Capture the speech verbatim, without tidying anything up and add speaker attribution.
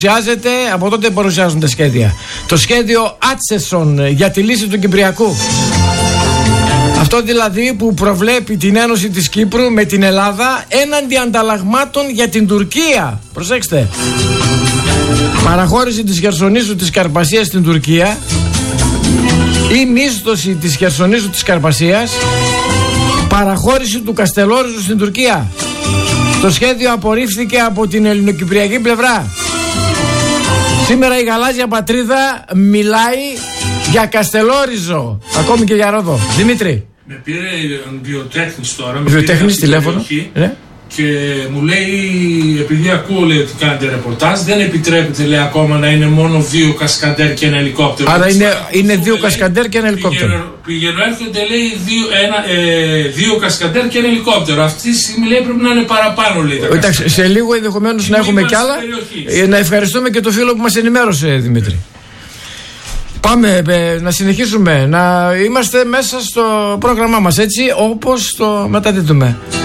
Speaker 1: Παρουσιάζεται, από τότε παρουσιάζονται σχέδια. Το σχέδιο Άτσεσον για τη λύση του Κυπριακού. Αυτό δηλαδή που προβλέπει την ένωση της Κύπρου με την Ελλάδα έναντι ανταλλαγμάτων για την Τουρκία. Προσέξτε. Παραχώρηση της Χερσονήσου της Καρπασίας στην Τουρκία ή μίσθωση της Χερσονήσου της Καρπασίας, παραχώρηση του Καστελόριζου στην Τουρκία. Το σχέδιο απορρίφθηκε από την ελληνοκυπριακή πλευρά. Σήμερα η γαλάζια πατρίδα μιλάει για Καστελόριζο, ακόμη και για Ρόδο. Δημήτρη.
Speaker 2: Με πήρε βιοτέχνης τώρα.
Speaker 1: Βιοτέχνης τηλέφωνο. Ναι.
Speaker 2: Και μου λέει, επειδή ακούω, λέει, ότι κάνετε ρεπορτάζ, δεν επιτρέπεται, λέει, ακόμα να είναι μόνο δύο κασκαντέρ και ένα ελικόπτερο.
Speaker 1: Άρα είναι, είναι δύο λέει, κασκαντέρ και ένα ελικόπτερο.
Speaker 2: Πηγαίνω, πηγαίνω έρχονται, λέει, δύο, ένα, ε, δύο κασκαντέρ και ένα ελικόπτερο. Αυτή τη στιγμή, λέει, πρέπει να είναι παραπάνω, λέει. Τα
Speaker 1: Εντάξει, σε λίγο ενδεχομένως να έχουμε κι άλλα. Ε, να ευχαριστούμε και το φίλο που μας ενημέρωσε, Δημήτρη. Πάμε ε, να συνεχίσουμε, να είμαστε μέσα στο πρόγραμμά μας, έτσι όπως το μεταδίδουμε.